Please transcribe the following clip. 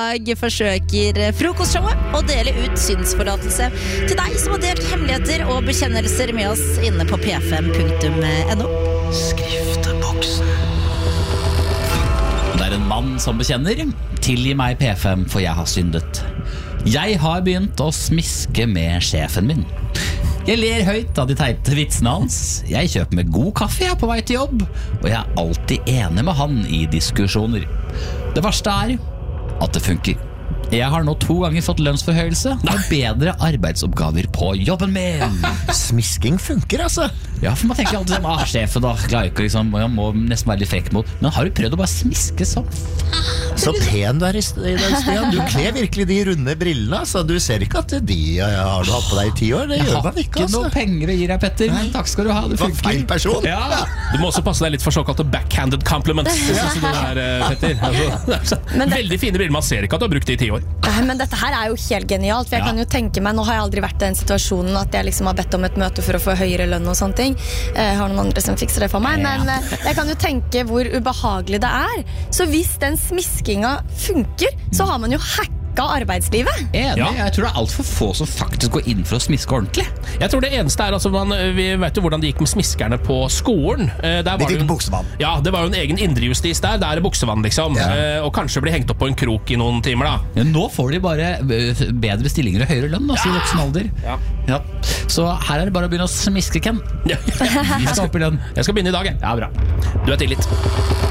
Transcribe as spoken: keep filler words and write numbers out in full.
dag forsøker frokostshowet å dele ut synsforlatelse til deg som har delt hemmeligheter og bekjennelser med oss inne på p fem punktum no. Skrifteboksen. Det er en mann som bekjenner. Tilgi meg P fem, for jeg har syndet. Jeg har begynt å smiske med sjefen min. Jeg ler høyt av de teite vitsene hans. Jeg kjøper med god kaffe jeg på vei til jobb, og jeg er alltid enig med han i diskusjoner. Det verste er at det funker. Jeg har nå to ganger fått lønnsforhøyelse og bedre arbeidsoppgaver på jobben min. Smisking funker, altså. Ja, for man tenker alltid sånn, ah, sjefen da, klarer ikke liksom, jeg må nesten være litt frekk mot. Men har du prøvd å bare smiske sånn? Så pen du er i dag, Stian. Du kler virkelig de runde brillene, så du ser ikke at de ja, har du hatt på deg i ti år. Det jeg gjør man ikke, altså. Jeg har ikke noe penger å gi deg, Petter. Nei. Takk skal du ha, det funker. Feil person. Ja. Du må også passe deg litt for såkalte backhanded compliments. Ja. Det der, Petter. Altså, det, veldig fine briller, man ser ikke at du har brukt det i ti år. Men dette her er jo helt genialt, for jeg ja. kan jo tenke meg, nå har jeg aldri vært i den situasjonen at jeg liksom har bedt om et møte for å få høyere lønn og sånne ting. Jeg har noen andre som fikser det for meg, ja. men jeg kan jo tenke hvor ubehagelig det er. Så hvis den smiskinga funker, så har man jo hacket arbeidslivet. Enig, ja. Jeg tror det er alt for få som faktisk går inn for å smiske ordentlig. Jeg tror det eneste er, altså, man, vi vet jo hvordan det gikk med smiskerne på skolen. Der var de fikk en, buksevann. Ja, det var jo en egen indrejustis der, der er buksevann liksom. Ja. Og kanskje bli hengt opp på en krok i noen timer da. Ja, nå får de bare bedre stillinger og høyere lønn, altså, ja. I voksen alder. Ja. Ja. Så her er det bare å begynne å smiske, Ken. Ja. Vi skal opp i lønn. Jeg skal begynne i dag, jeg. Ja, bra. Du er tilgitt.